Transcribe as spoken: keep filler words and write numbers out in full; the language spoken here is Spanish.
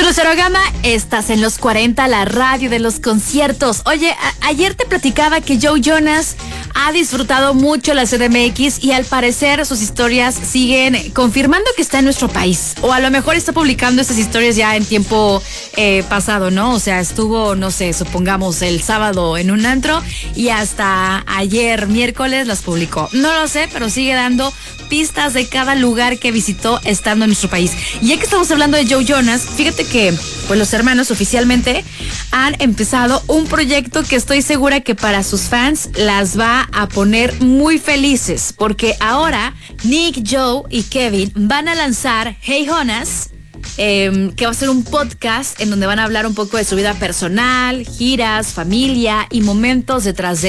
Soy Lucero Gama, estás en Los cuarenta, la radio de los conciertos. Oye, a- ayer te platicaba que Joe Jonas ha disfrutado mucho la C D M X y al parecer sus historias siguen confirmando que está en nuestro país. O a lo mejor está publicando esas historias ya en tiempo eh, pasado, ¿no? O sea, estuvo, no sé, supongamos el sábado en un antro y hasta ayer, miércoles, las publicó. No lo sé, pero sigue dando pistas de cada lugar que visitó estando en nuestro país. Y ya que estamos hablando de Joe Jonas, fíjate que pues los hermanos oficialmente han empezado un proyecto que estoy segura que para sus fans las va a poner muy felices, porque ahora Nick, Joe y Kevin van a lanzar Hey Jonas, eh, que va a ser un podcast en donde van a hablar un poco de su vida personal, giras, familia y momentos detrás de